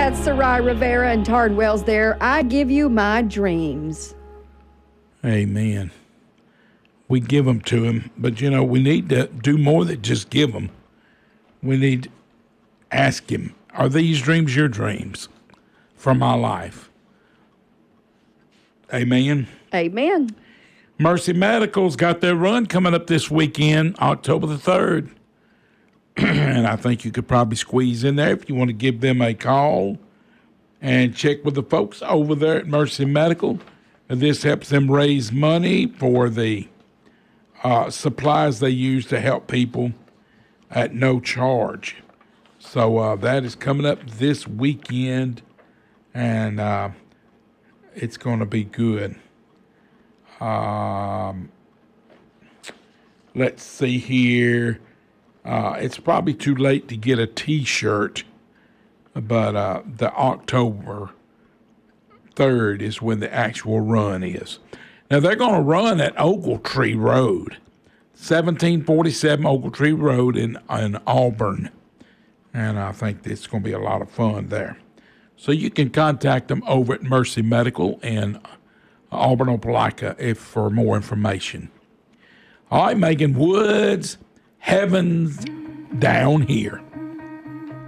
That's Sarai Rivera and Tard Wells there. I give you my dreams. Amen. We give them to him, but we need to do more than just give them. We need to ask him, are these dreams your dreams for my life? Amen. Amen. Mercy Medical's got their run coming up this weekend, October the 3rd. And I think you could probably squeeze in there if you want to give them a call and check with the folks over there at Mercy Medical. This helps them raise money for the supplies they use to help people at no charge. So that is coming up this weekend, and it's going to be good. Let's see here. It's probably too late to get a T-shirt, but the October 3rd is when the actual run is. Now, they're going to run at Ogletree Road, 1747 Ogletree Road in Auburn, and I think it's going to be a lot of fun there. So you can contact them over at Mercy Medical in Auburn, Opelika, for more information. All right, Megan Woods, Heaven's Down Here.